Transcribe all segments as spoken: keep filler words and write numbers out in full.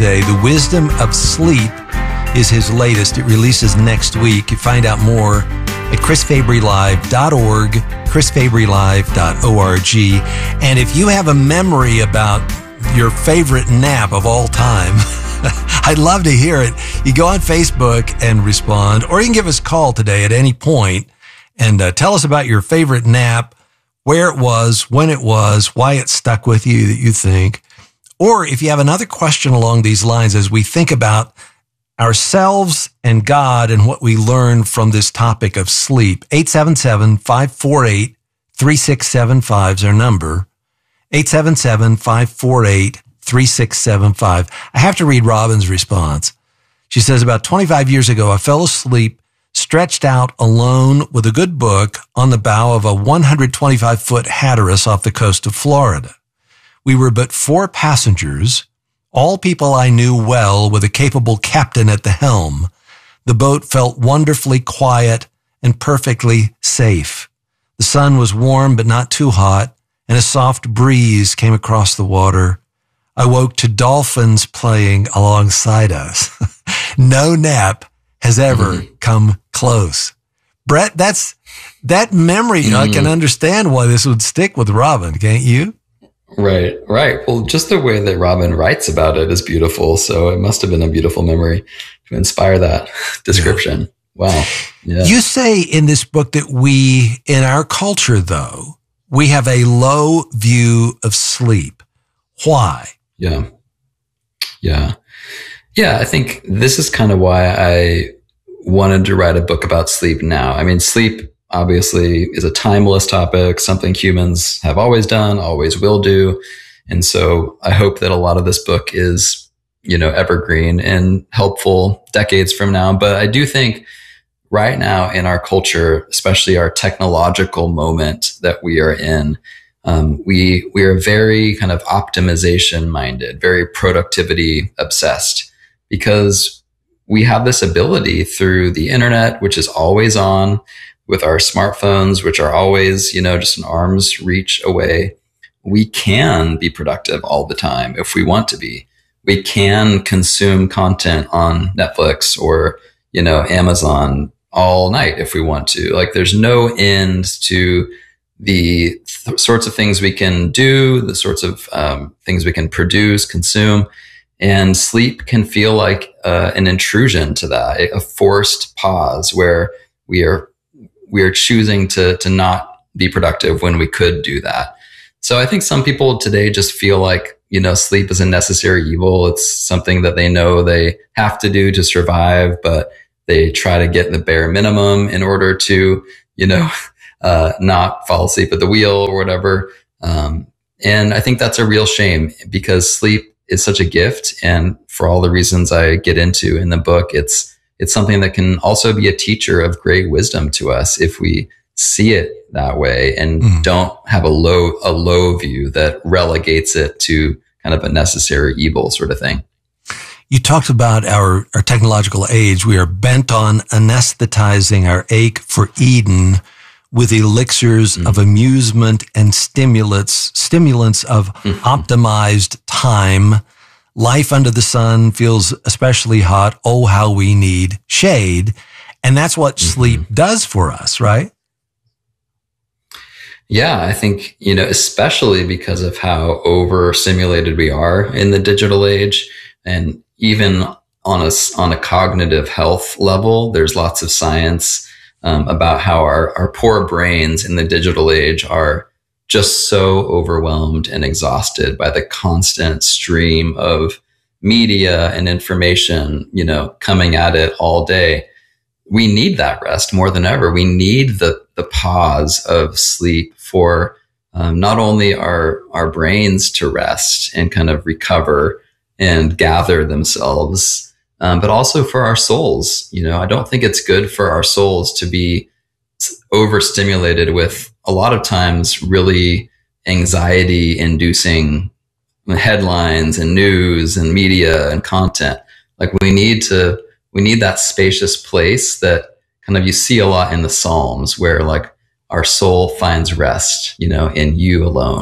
today. The Wisdom of Sleep is his latest. It releases next week. You find out more at chris fabry live dot org, chris fabry live dot org. And if you have a memory about your favorite nap of all time, I'd love to hear it. You go on Facebook and respond, or you can give us a call today at any point and uh, tell us about your favorite nap, where it was, when it was, why it stuck with you that you think. Or if you have another question along these lines as we think about ourselves and God and what we learn from this topic of sleep, eight seven seven, five four eight, three six seven five is our number. eight seven seven, five four eight, three six seven five. I have to read Robin's response. She says, about twenty-five years ago, I fell asleep, stretched out alone with a good book on the bow of a one hundred twenty-five foot Hatteras off the coast of Florida. We were but four passengers, all people I knew well, with a capable captain at the helm. The boat felt wonderfully quiet and perfectly safe. The sun was warm but not too hot, and a soft breeze came across the water. I woke to dolphins playing alongside us. No nap has ever mm-hmm. come close. Brett, that's that memory. Mm-hmm. I can understand why this would stick with Robin, can't you? Right, right. Well, just the way that Robin writes about it is beautiful. So it must have been a beautiful memory to inspire that description. Yeah. Wow. Yeah. You say in this book that we, in our culture, though, we have a low view of sleep. Why? Yeah. Yeah. Yeah. I think this is kind of why I wanted to write a book about sleep now. I mean, sleep obviously is a timeless topic, something humans have always done, always will do. And so I hope that a lot of this book is, you know, evergreen and helpful decades from now. But I do think right now in our culture, especially our technological moment that we are in, um, we, we are very kind of optimization minded, very productivity obsessed, because we have this ability through the internet, which is always on, with our smartphones, which are always, you know, just an arm's reach away. We can be productive all the time if we want to be. We can consume content on Netflix or, you know, Amazon all night if we want to. Like, there's no end to the th- sorts of things we can do, the sorts of um, things we can produce, consume. And sleep can feel like uh, an intrusion to that, a forced pause where we are we are choosing to, to not be productive when we could do that. So I think some people today just feel like, you know, sleep is a necessary evil. It's something that they know they have to do to survive, but they try to get the bare minimum in order to, you know, uh, not fall asleep at the wheel or whatever. Um, and I think that's a real shame, because sleep is such a gift. And for all the reasons I get into in the book, it's, It's something that can also be a teacher of great wisdom to us if we see it that way and mm. don't have a low, a low view that relegates it to kind of a necessary evil sort of thing. You talked about our, our technological age. We are bent on anesthetizing our ache for Eden with elixirs mm. of amusement and stimulants, stimulants of mm-hmm. optimized time. Life under the sun feels especially hot. Oh, how we need shade. And that's what mm-hmm. sleep does for us, right? Yeah, I think, you know, especially because of how overstimulated we are in the digital age, and even on a, on a cognitive health level, there's lots of science um, about how our, our poor brains in the digital age are just so overwhelmed and exhausted by the constant stream of media and information, you know, coming at it all day. We need that rest more than ever. We need the, the pause of sleep for um, not only our, our brains to rest and kind of recover and gather themselves, um, but also for our souls. You know, I don't think it's good for our souls to be overstimulated with a lot of times really anxiety inducing headlines and news and media and content. Like, we need to, we need that spacious place that kind of you see a lot in the Psalms, where like our soul finds rest, you know, in you alone,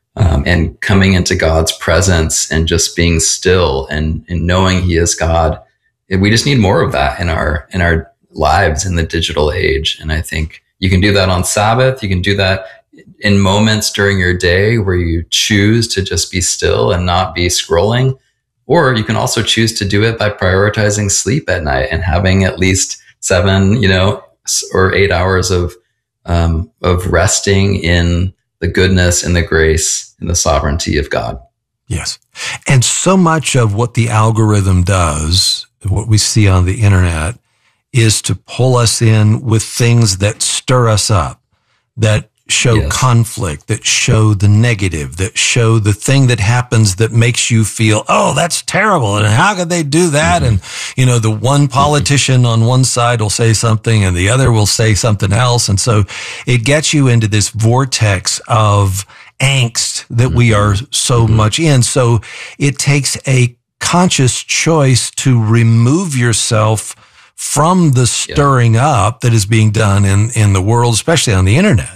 um, and coming into God's presence and just being still and, and knowing he is God. We just need more of that in our, in our lives in the digital age. And I think you can do that on Sabbath. You can do that in moments during your day where you choose to just be still and not be scrolling. Or you can also choose to do it by prioritizing sleep at night and having at least seven, you know, or eight hours of, um, of resting in the goodness and the grace and the sovereignty of God. Yes. And so much of what the algorithm does, what we see on the internet, is to pull us in with things that stir us up, that show yes. conflict, that show the negative, that show the thing that happens that makes you feel, oh, that's terrible. And how could they do that? Mm-hmm. And, you know, the one politician on one side will say something and the other will say something else. And so it gets you into this vortex of angst that mm-hmm. we are so mm-hmm. much in. So it takes a conscious choice to remove yourself from the stirring yeah. up that is being done in, in the world, especially on the internet.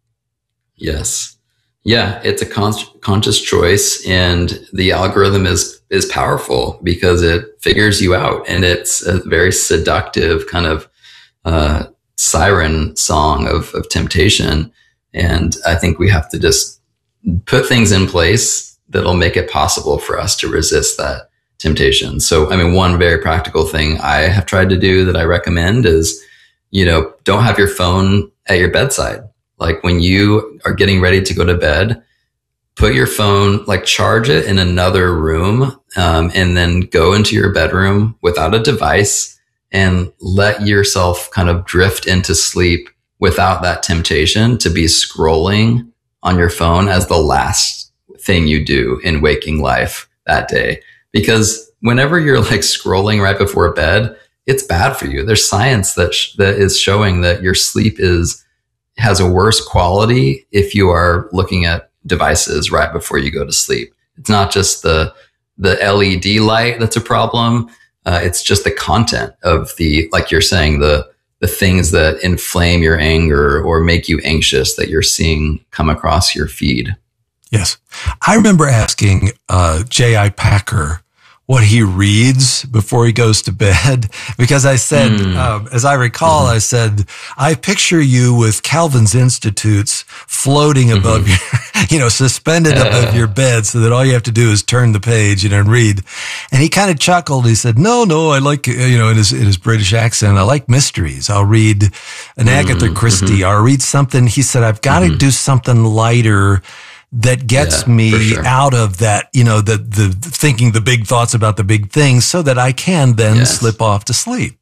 Yes. Yeah. It's a con- conscious choice, and the algorithm is, is powerful because it figures you out, and it's a very seductive kind of, uh, siren song of, of temptation. And I think we have to just put things in place that'll make it possible for us to resist that temptation. So, I mean, one very practical thing I have tried to do that I recommend is, you know, don't have your phone at your bedside. Like when you are getting ready to go to bed, put your phone, like charge it in another room, um, and then go into your bedroom without a device and let yourself kind of drift into sleep without that temptation to be scrolling on your phone as the last thing you do in waking life that day. Because whenever you're like scrolling right before bed, it's bad for you. There's science that sh- that is showing that your sleep is has a worse quality if you are looking at devices right before you go to sleep. It's not just the the L E D light that's a problem. Uh, it's just the content of the, like you're saying, the the things that inflame your anger or make you anxious that you're seeing come across your feed. Yes. I remember asking uh, J I. Packer what he reads before he goes to bed, because I said, mm. um, as I recall, mm-hmm. I said, I picture you with Calvin's Institutes floating above mm-hmm. your, you know, suspended uh. above your bed so that all you have to do is turn the page, you know, and read. And he kind of chuckled. He said, no, no, I like, you know, in his, in his British accent, I like mysteries. I'll read an mm-hmm. Agatha Christie. Mm-hmm. I'll read something. He said, I've got mm-hmm. to do something lighter that gets yeah, me sure. out of that, you know, the, the thinking the big thoughts about the big things so that I can then yes. slip off to sleep.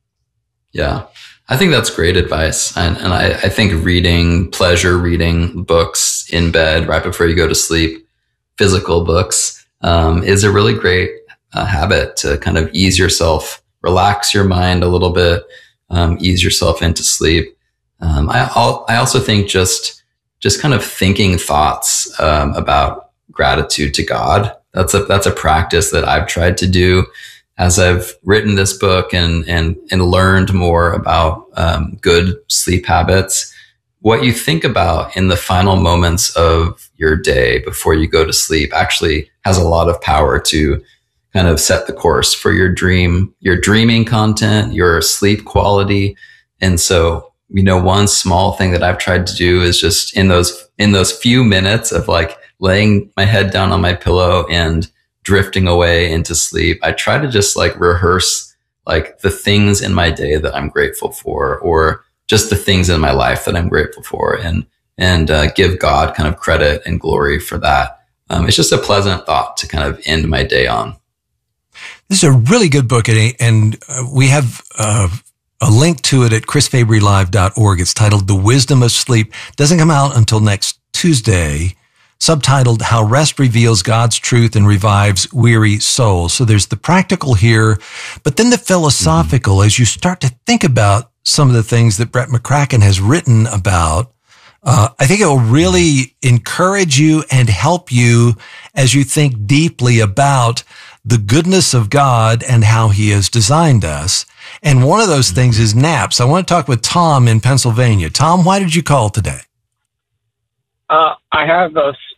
Yeah. I think that's great advice. And, and I, I think reading, pleasure reading books in bed right before you go to sleep, physical books, um, is a really great uh, habit to kind of ease yourself, relax your mind a little bit, um, ease yourself into sleep. Um, I, I'll, I also think just, just kind of thinking thoughts, um, about gratitude to God. That's a, that's a practice that I've tried to do as I've written this book and, and, and learned more about, um, good sleep habits. What you think about in the final moments of your day before you go to sleep actually has a lot of power to kind of set the course for your dream, your dreaming content, your sleep quality. And so, you know, one small thing that I've tried to do is just in those, in those few minutes of like laying my head down on my pillow and drifting away into sleep, I try to just like rehearse like the things in my day that I'm grateful for, or just the things in my life that I'm grateful for, and, and, uh, give God kind of credit and glory for that. Um, it's just a pleasant thought to kind of end my day on. This is a really good book, and, and uh, we have, uh, a link to it at chris fabry live dot org. It's titled The Wisdom of Sleep. Doesn't come out until next Tuesday. Subtitled How Rest Reveals God's Truth and Revives Weary Souls. So there's the practical here, but then the philosophical, mm-hmm. as you start to think about some of the things that Brett McCracken has written about. Uh, I think it will really encourage you and help you as you think deeply about the goodness of God and how he has designed us. And one of those things is naps. I want to talk with Tom in Pennsylvania. Tom, why did you call today? Uh, I have a,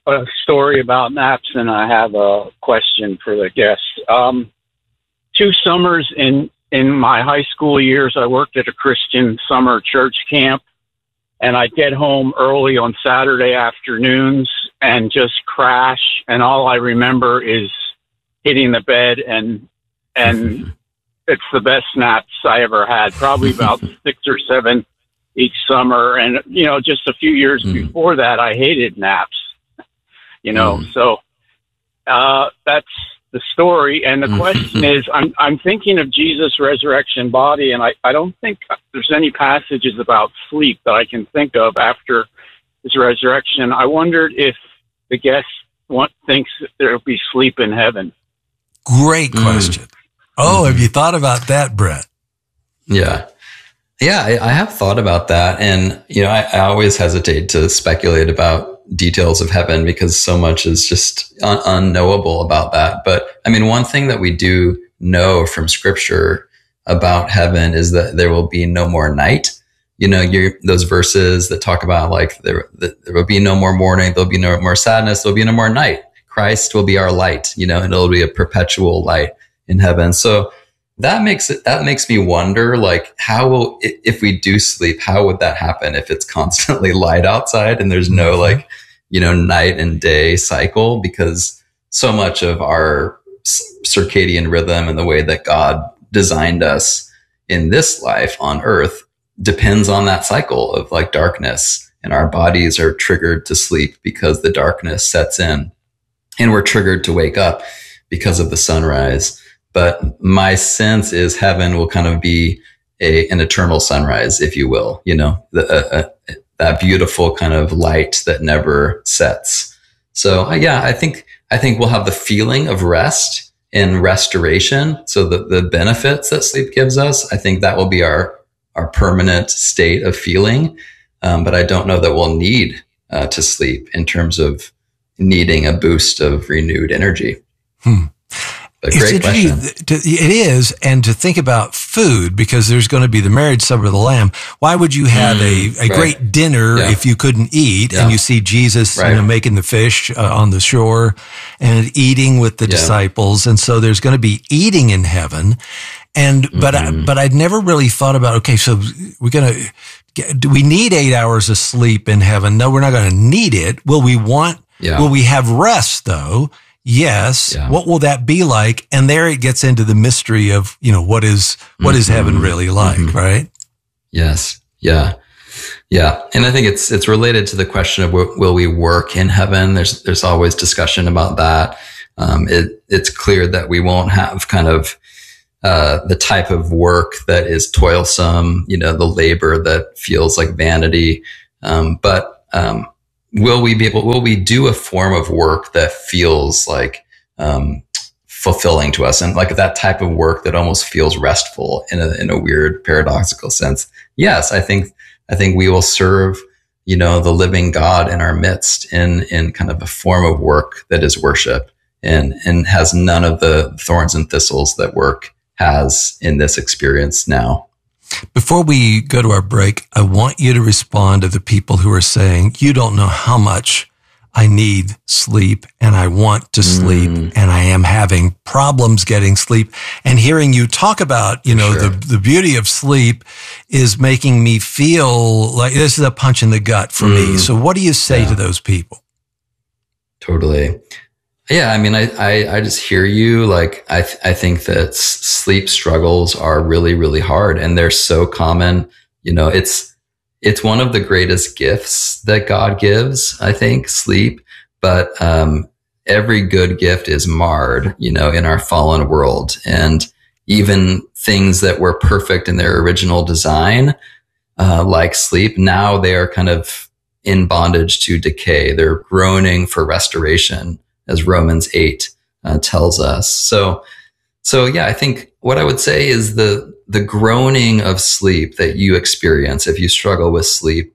a story about naps, and I have a question for the guests. Um, two summers in, in my high school years, I worked at a Christian summer church camp, and I'd get home early on Saturday afternoons and just crash. And all I remember is hitting the bed, and and it's the best naps I ever had, probably about six or seven each summer. And, you know, just a few years mm. before that, I hated naps, you know, mm. so uh, that's the story. And the question is, I'm, I'm thinking of Jesus' resurrection body, and I, I don't think there's any passages about sleep that I can think of after his resurrection. I wondered if the guest want, thinks there'll be sleep in heaven. Great question. Mm. Oh, have you thought about that, Brett? Yeah. Yeah, I, I have thought about that. And, you know, I, I always hesitate to speculate about details of heaven because so much is just un- unknowable about that. But I mean, one thing that we do know from scripture about heaven is that there will be no more night. You know, you're, those verses that talk about like there, there will be no more mourning, there'll be no more sadness, there'll be no more night. Christ will be our light, you know, and it'll be a perpetual light in heaven. So that makes it, that makes me wonder, like, how will, if we do sleep, how would that happen if it's constantly light outside and there's no like, you know, night and day cycle? Because so much of our circadian rhythm and the way that God designed us in this life on earth depends on that cycle of like darkness, and our bodies are triggered to sleep because the darkness sets in, and we're triggered to wake up because of the sunrise. But my sense is heaven will kind of be a, an eternal sunrise, if you will, you know, the, uh, uh, that beautiful kind of light that never sets. So uh, yeah, I think, I think we'll have the feeling of rest and restoration. So the, the benefits that sleep gives us, I think that will be our, our permanent state of feeling. Um, but I don't know that we'll need uh, to sleep in terms of needing a boost of renewed energy. Hmm. But great question. It is. And to think about food, because there's going to be the marriage supper of the Lamb. Why would you have mm, a, a right. great dinner yeah. if you couldn't eat? Yeah. And you see Jesus right. you know, making the fish uh, on the shore and eating with the yeah. disciples. And so there's going to be eating in heaven. And, mm-hmm. but, I, but I'd never really thought about, okay, so we're going to, get, do we need eight hours of sleep in heaven? No, we're not going to need it. Will we want, yeah. will we have rest though? Yes. Yeah. What will that be like? And there it gets into the mystery of, you know, what is, what mm-hmm. is heaven really like, mm-hmm. right? Yes. Yeah. Yeah. And I think it's, it's related to the question of w- will we work in heaven? There's, there's always discussion about that. Um, it, it's clear that we won't have kind of, uh, the type of work that is toilsome, you know, the labor that feels like vanity. Um, but, um, Will we be able, will we do a form of work that feels like, um, fulfilling to us? And like that type of work that almost feels restful in a, in a weird paradoxical sense. Yes. I think, I think we will serve, you know, the living God in our midst in, in kind of a form of work that is worship and, and has none of the thorns and thistles that work has in this experience now. Before we go to our break, I want you to respond to the people who are saying, you don't know how much I need sleep and I want to sleep mm. and I am having problems getting sleep. And hearing you talk about, you know, sure. the, the beauty of sleep is making me feel like this is a punch in the gut for mm. me. So what do you say yeah. to those people? Totally. Yeah, I mean, I, I, I just hear you. Like, I, th- I think that s- sleep struggles are really, really hard, and they're so common. You know, it's, it's one of the greatest gifts that God gives, I think, sleep. But, um, every good gift is marred, you know, in our fallen world. And even things that were perfect in their original design, uh, like sleep, now they are kind of in bondage to decay. They're groaning for restoration, as Romans eight uh, tells us. So, so yeah, I think what I would say is the, the groaning of sleep that you experience if you struggle with sleep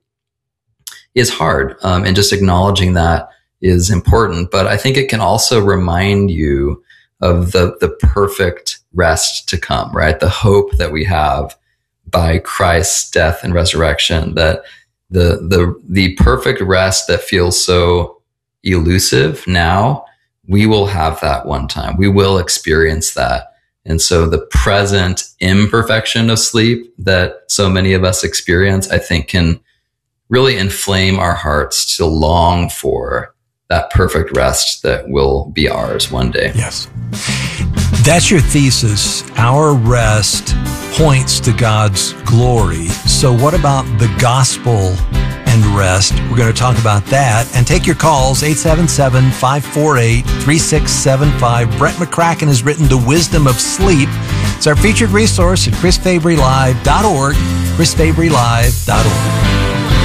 is hard. Um, and just acknowledging that is important. But I think it can also remind you of the, the perfect rest to come, right? The hope that we have by Christ's death and resurrection, that the, the, the perfect rest that feels so elusive now, we will have that one time. We will experience that. And so the present imperfection of sleep that so many of us experience, I think, can really inflame our hearts to long for that perfect rest that will be ours one day. Yes. That's your thesis. Our rest points to God's glory. So what about the gospel and rest? We're going to talk about that and take your calls, eight seven seven, five four eight, three six seven five. Brett McCracken has written The Wisdom of Sleep. It's our featured resource at chris fabry live dot org, chris fabry live dot org.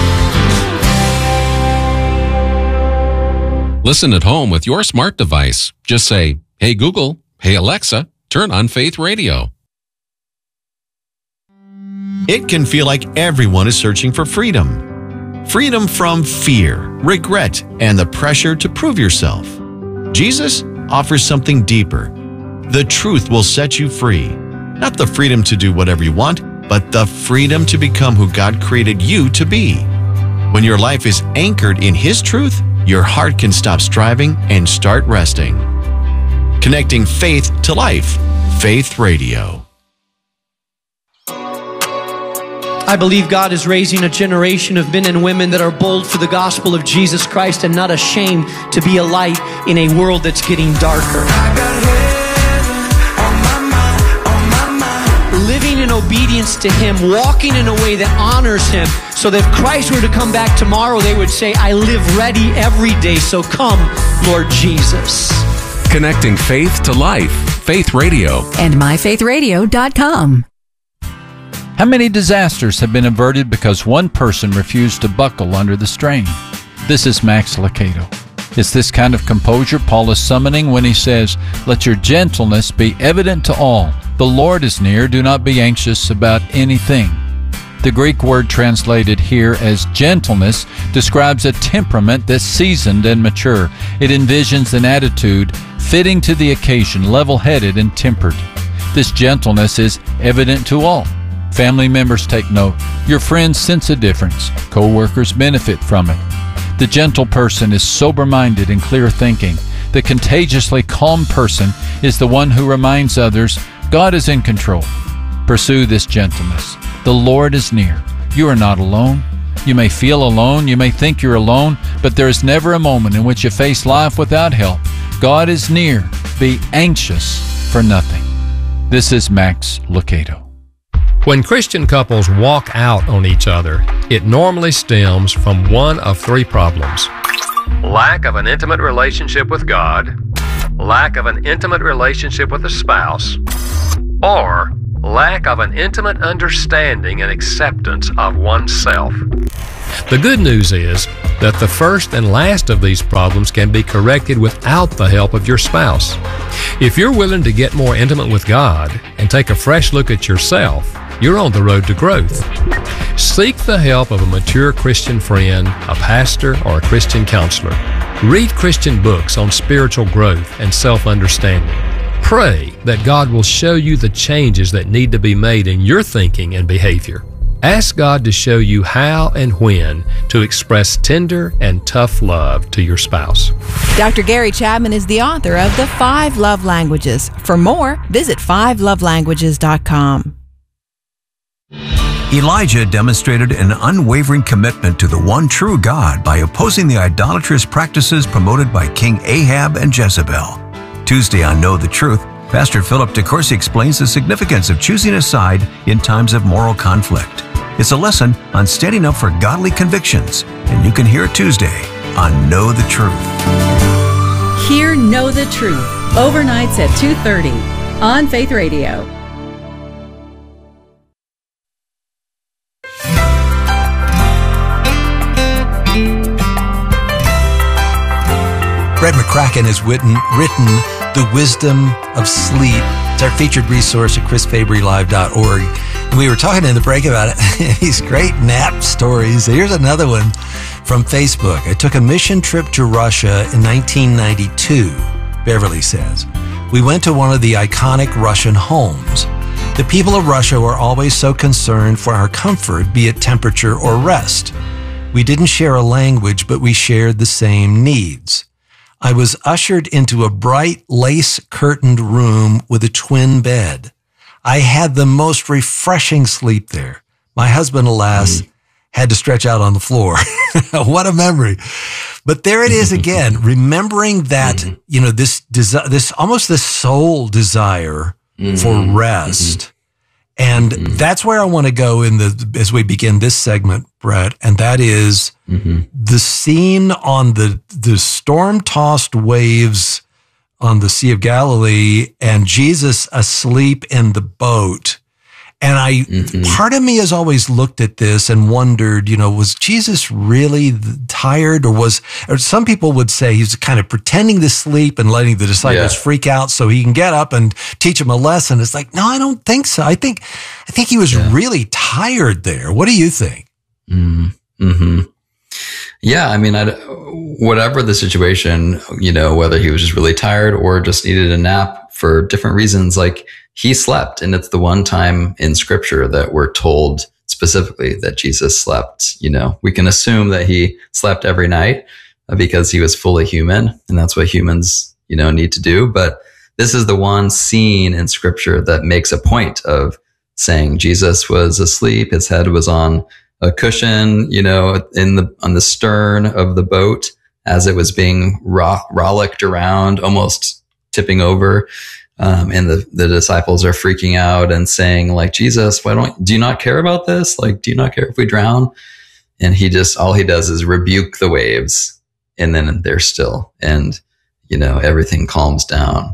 Listen at home with your smart device. Just say, "Hey Google, hey Alexa, turn on Faith Radio." It can feel like everyone is searching for freedom. Freedom from fear, regret, and the pressure to prove yourself. Jesus offers something deeper. The truth will set you free. Not the freedom to do whatever you want, but the freedom to become who God created you to be. When your life is anchored in His truth, your heart can stop striving and start resting. Connecting faith to life. Faith Radio. I believe God is raising a generation of men and women that are bold for the gospel of Jesus Christ and not ashamed to be a light in a world that's getting darker. Living in obedience to Him, walking in a way that honors Him, so that if Christ were to come back tomorrow, they would say, I live ready every day, so come, Lord Jesus. Connecting faith to life. Faith Radio. And my faith radio dot com. How many disasters have been averted because one person refused to buckle under the strain? This is Max Lucado. It's this kind of composure Paul is summoning when he says, "Let your gentleness be evident to all. The Lord is near. Do not be anxious about anything." The Greek word translated here as gentleness describes a temperament that's seasoned and mature. It envisions an attitude fitting to the occasion, level-headed and tempered. This gentleness is evident to all. Family members take note. Your friends sense a difference. Co-workers benefit from it. The gentle person is sober-minded and clear-thinking. The contagiously calm person is the one who reminds others God is in control. Pursue this gentleness. The Lord is near. You are not alone. You may feel alone. You may think you're alone, but there is never a moment in which you face life without help. God is near. Be anxious for nothing. This is Max Lucado. When Christian couples walk out on each other, it normally stems from one of three problems: lack of an intimate relationship with God, lack of an intimate relationship with a spouse, or lack of an intimate understanding and acceptance of oneself. The good news is that the first and last of these problems can be corrected without the help of your spouse. If you're willing to get more intimate with God and take a fresh look at yourself, you're on the road to growth. Seek the help of a mature Christian friend, a pastor, or a Christian counselor. Read Christian books on spiritual growth and self-understanding. Pray that God will show you the changes that need to be made in your thinking and behavior. Ask God to show you how and when to express tender and tough love to your spouse. Doctor Gary Chapman is the author of The Five Love Languages. For more, visit five love languages dot com. Elijah demonstrated an unwavering commitment to the one true God by opposing the idolatrous practices promoted by King Ahab and Jezebel. Tuesday on Know the Truth, Pastor Philip DeCourcy explains the significance of choosing a side in times of moral conflict. It's a lesson on standing up for godly convictions, and you can hear it Tuesday on Know the Truth. Hear Know the Truth, overnights at two thirty on Faith Radio. Brett McCracken has written, written The Wisdom of Sleep. It's our featured resource at chris fabry live dot org. And we were talking in the break about it. These great nap stories. Here's another one from Facebook. I took a mission trip to Russia in nineteen ninety-two, Beverly says. We went to one of the iconic Russian homes. The people of Russia were always so concerned for our comfort, be it temperature or rest. We didn't share a language, but we shared the same needs. I was ushered into a bright lace-curtained room with a twin bed. I had the most refreshing sleep there. My husband, alas, mm. had to stretch out on the floor. What a memory. But there it is again, remembering that, mm-hmm. you know, this desi- this almost this soul desire mm-hmm. for rest. Mm-hmm. And mm-hmm. that's where I want to go in the as we begin this segment, Brett, and that is mm-hmm. the scene on the the storm-tossed waves on the Sea of Galilee and Jesus asleep in the boat. And I, mm-hmm. part of me has always looked at this and wondered, you know, was Jesus really tired, or was, or some people would say he's kind of pretending to sleep and letting the disciples yeah. freak out so he can get up and teach them a lesson. It's like, no, I don't think so. I think, I think he was yeah. really tired there. What do you think? Mm-hmm. Yeah. I mean, I'd, whatever the situation, you know, whether he was just really tired or just needed a nap for different reasons, like, he slept, and it's the one time in scripture that we're told specifically that Jesus slept. You know, we can assume that he slept every night because he was fully human, and that's what humans, you know, need to do. But this is the one scene in scripture that makes a point of saying Jesus was asleep. His head was on a cushion, you know, in the, on the stern of the boat as it was being ro- rollicked around, almost tipping over. Um, and the, the disciples are freaking out and saying, like, Jesus, why don't, do you not care about this? Like, do you not care if we drown? And he just, all he does is rebuke the waves, and then they're still, and, you know, everything calms down.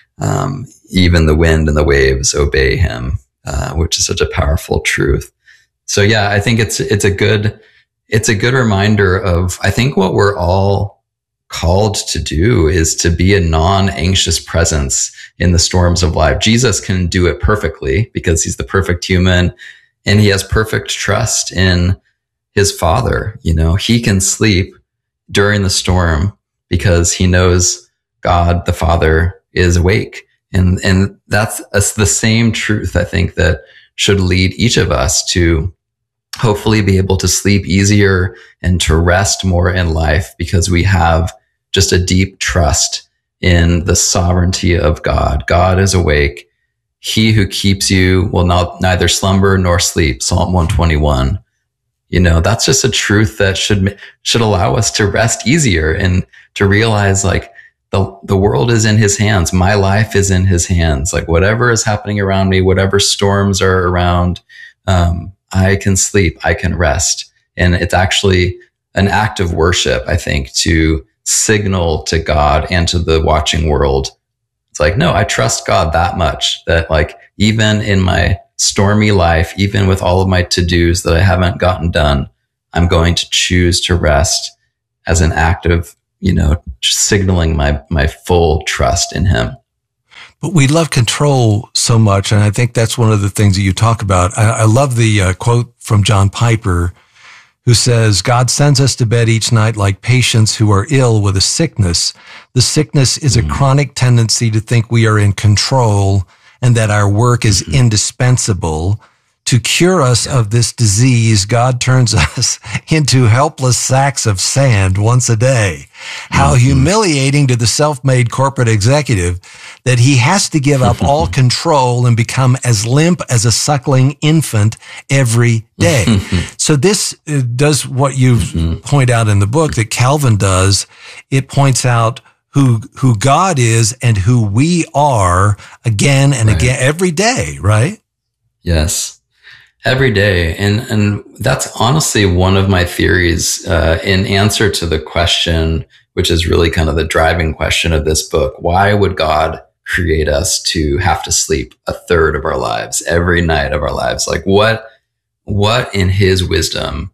Um, even the wind and the waves obey him, uh, which is such a powerful truth. So yeah, I think it's, it's a good, it's a good reminder of, I think what we're all called to do is to be a non-anxious presence in the storms of life. Jesus can do it perfectly because he's the perfect human, and he has perfect trust in his Father. You know, he can sleep during the storm because he knows God, the Father, is awake. And, and that's, that's the same truth, I think, that should lead each of us to hopefully be able to sleep easier and to rest more in life, because we have just a deep trust in the sovereignty of God. God is awake. He who keeps you will not neither slumber nor sleep. Psalm one twenty-one. You know, that's just a truth that should, should allow us to rest easier and to realize, like, the, the world is in his hands. My life is in his hands. Like, whatever is happening around me, whatever storms are around, um, I can sleep, I can rest. And it's actually an act of worship, I think, to signal to God and to the watching world. It's like, no, I trust God that much that, like, even in my stormy life, even with all of my to-dos that I haven't gotten done, I'm going to choose to rest as an act of, you know, signaling my, my full trust in him. But we love control so much, and I think that's one of the things that you talk about. I, I love the uh, quote from John Piper, who says, God sends us to bed each night like patients who are ill with a sickness. The sickness is mm-hmm. a chronic tendency to think we are in control and that our work is mm-hmm. indispensable. To cure us yeah. of this disease, God turns us into helpless sacks of sand once a day. How mm-hmm. humiliating to the self-made corporate executive that he has to give up all control and become as limp as a suckling infant every day. So this uh, does what you mm-hmm. point out in the book that Calvin does. It points out who who God is and who we are again and right. again every day, right? Yes. Every day. And, and that's honestly one of my theories, uh, in answer to the question, which is really kind of the driving question of this book. Why would God create us to have to sleep a third of our lives, every night of our lives? Like, what, what in his wisdom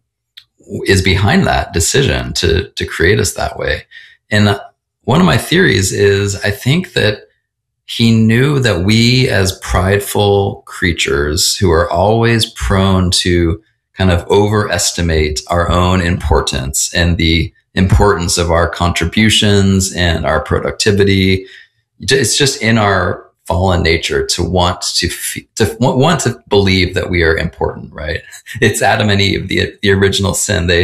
is behind that decision to, to create us that way? And one of my theories is, I think that he knew that we, as prideful creatures who are always prone to kind of overestimate our own importance and the importance of our contributions and our productivity, it's just in our fallen nature to want to to want to believe that we are important, right? It's Adam and Eve, the the original sin. They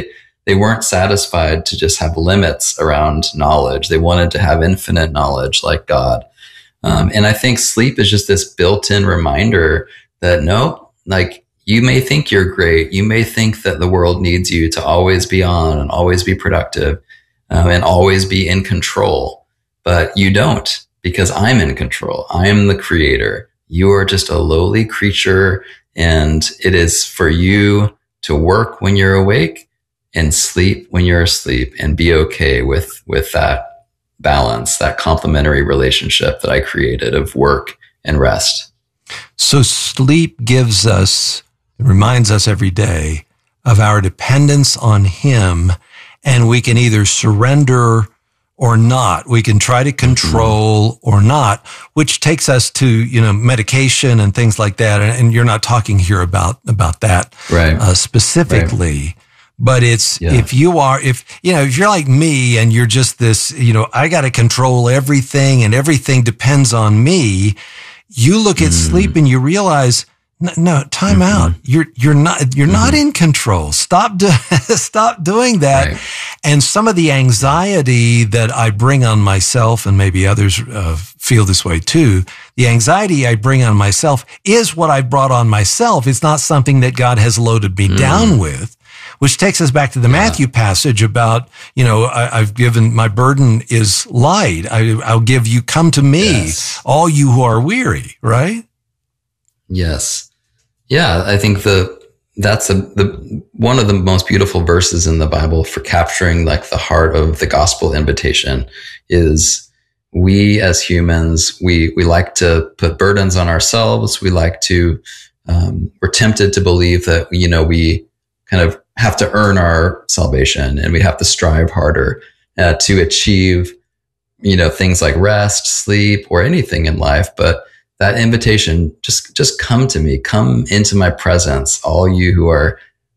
they weren't satisfied to just have limits around knowledge. They wanted to have infinite knowledge like God. Um, and I think sleep is just this built-in reminder that no, like you may think you're great. You may think that the world needs you to always be on and always be productive um, and always be in control, but you don't, because I'm in control. I am the creator. You are just a lowly creature, and it is for you to work when you're awake and sleep when you're asleep, and be okay with, with that balance, that complementary relationship that I created of work and rest. So sleep gives us, reminds us every day of our dependence on Him, and we can either surrender or not. We can try to control mm-hmm. or not, which takes us to, you know, medication and things like that. And, and you're not talking here about, about that right. uh, specifically. Right. But it's, yeah. if you are, if, you know, if you're like me and you're just this, you know, I got to control everything and everything depends on me, you look at mm. sleep and you realize, no, no time mm-hmm. out. You're, you're not, you're mm-hmm. not in control. Stop, do, stop doing that. Right. And some of the anxiety that I bring on myself, and maybe others uh, feel this way too, the anxiety I bring on myself is what I brought on myself. It's not something that God has loaded me mm. down with. Which takes us back to the yeah. Matthew passage about, you know, I, I've given, my burden is light. I, I'll give you, come to me, yes. all you who are weary, right? Yes. Yeah. I think the, that's a, the, one of the most beautiful verses in the Bible for capturing like the heart of the gospel invitation is we as humans, we, we like to put burdens on ourselves. We like to, um, we're tempted to believe that, you know, we kind of have to earn our salvation, and we have to strive harder uh, to achieve, you know, things like rest, sleep, or anything in life. But that invitation, just, just come to me, come into my presence, all you who are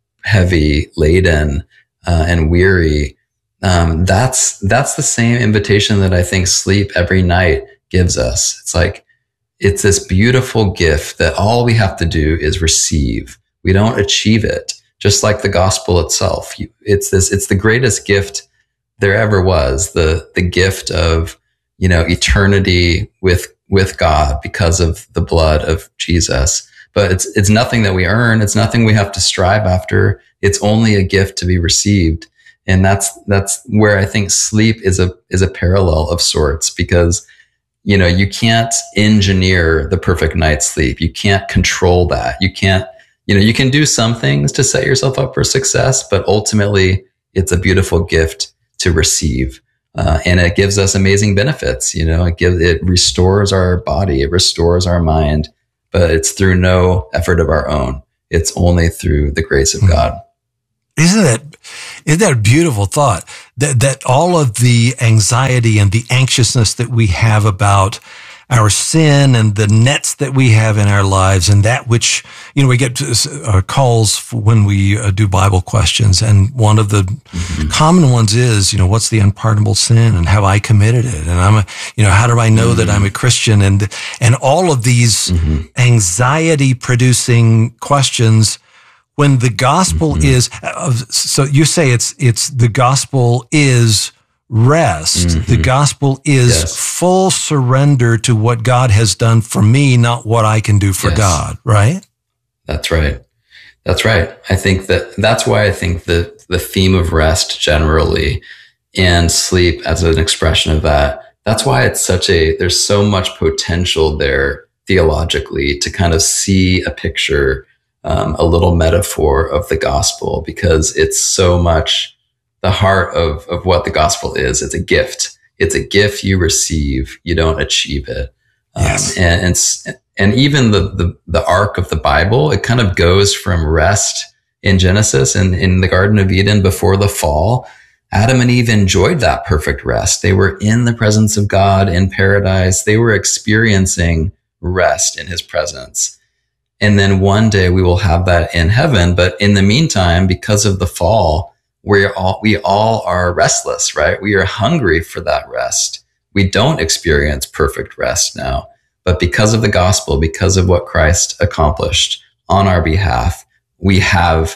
heavy laden uh, and weary. Um, that's, that's the same invitation that I think sleep every night gives us. It's like, it's this beautiful gift that all we have to do is receive. We don't achieve it. Just like the gospel itself, it's this, it's the greatest gift there ever was, the, the gift of, you know, eternity with, with God because of the blood of Jesus. But it's, it's nothing that we earn. It's nothing we have to strive after. It's only a gift to be received. And that's, that's where I think sleep is a, is a parallel of sorts, because, you know, you can't engineer the perfect night's sleep. You can't control that. You can't, You know, you can do some things to set yourself up for success, but ultimately it's a beautiful gift to receive. Uh, and it gives us amazing benefits. You know, it gives, it restores our body, it restores our mind, but it's through no effort of our own. It's only through the grace of God. Isn't that, isn't that a beautiful thought that, that all of the anxiety and the anxiousness that we have about our sin and the nets that we have in our lives, and that which, you know, we get uh, calls when we uh, do Bible questions. And one of the mm-hmm. common ones is, you know, what's the unpardonable sin and have I committed it? And I'm a, you know, how do I know mm-hmm. that I'm a Christian? And, and all of these mm-hmm. anxiety producing questions, when the gospel mm-hmm. is, uh, so you say it's, it's the gospel is rest. Mm-hmm. The gospel is yes. full surrender to what God has done for me, not what I can do for yes. God, right? That's right. That's right. I think that that's why I think that the theme of rest generally and sleep as an expression of that, that's why it's such a, there's so much potential there theologically to kind of see a picture, um, a little metaphor of the gospel, because it's so much the heart of, of what the gospel is. It's a gift. It's a gift you receive. You don't achieve it. Yes. Um, and, and, and even the, the, the arc of the Bible, it kind of goes from rest in Genesis and in the Garden of Eden before the fall. Adam and Eve enjoyed that perfect rest. They were in the presence of God in paradise. They were experiencing rest in his presence. And then one day we will have that in heaven. But in the meantime, because of the fall, we're all, we all are restless, right? We are hungry for that rest. We don't experience perfect rest now, but because of the gospel, because of what Christ accomplished on our behalf, we have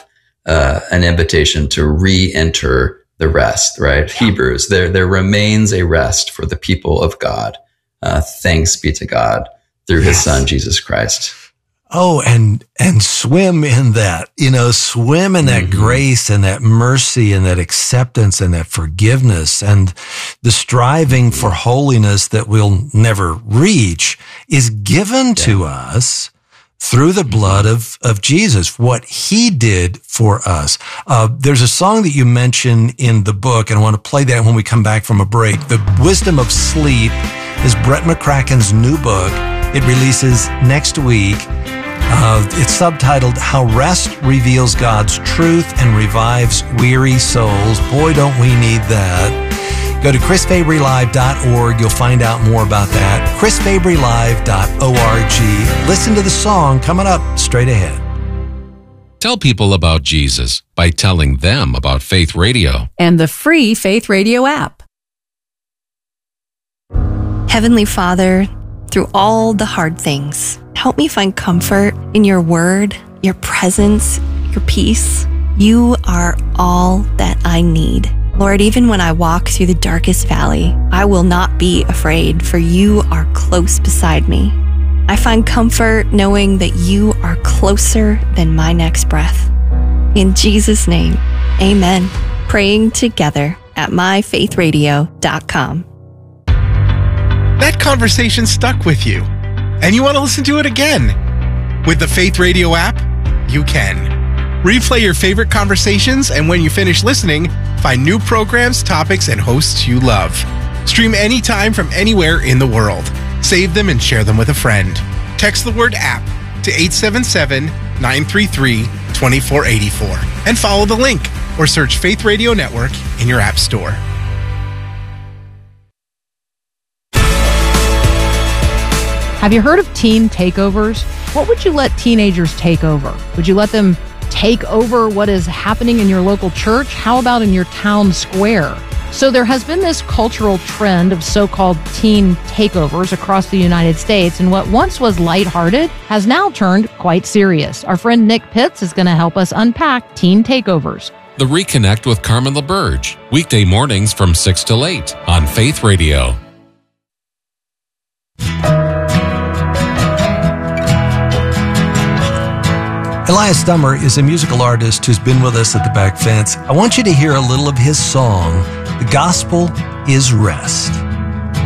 uh, an invitation to re-enter the rest, right? Yeah. Hebrews, there, there remains a rest for the people of God. Uh, thanks be to God through his yes. son, Jesus Christ. Oh, and, and swim in that, you know, swim in that mm-hmm. grace and that mercy and that acceptance and that forgiveness, and the striving for holiness that we'll never reach is given yeah. to us through the blood of, of Jesus, what he did for us. Uh, there's a song that you mention in the book, and I want to play that when we come back from a break. The Wisdom of Sleep is Brett McCracken's new book. It releases next week. Uh, it's subtitled How Rest Reveals God's Truth and Revives Weary Souls. Boy, don't we need that. Go to chris fabry live dot org. You'll find out more about that. chris fabry live dot org. Listen to the song coming up straight ahead. Tell people about Jesus by telling them about Faith Radio and the free Faith Radio app. Heavenly Father, through all the hard things, help me find comfort in your word, your presence, your peace. You are all that I need. Lord, even when I walk through the darkest valley, I will not be afraid, for you are close beside me. I find comfort knowing that you are closer than my next breath. In Jesus' name, amen. Praying together at my faith radio dot com. That conversation stuck with you, and you want to listen to it again. With the Faith Radio app, you can. Replay your favorite conversations, and when you finish listening, find new programs, topics, and hosts you love. Stream anytime from anywhere in the world. Save them and share them with a friend. Text the word app to eight seven seven, nine three three, two four eight four and follow the link or search Faith Radio Network in your app store. Have you heard of teen takeovers? What would you let teenagers take over? Would you let them take over what is happening in your local church? How about in your town square? So there has been this cultural trend of so-called teen takeovers across the United States, and what once was lighthearted has now turned quite serious. Our friend Nick Pitts is going to help us unpack teen takeovers. The Reconnect with Carmen LaBerge, weekday mornings from six till eight on Faith Radio. Elias Dummer is a musical artist who's been with us at the back fence. I want you to hear a little of his song, The Gospel is Rest.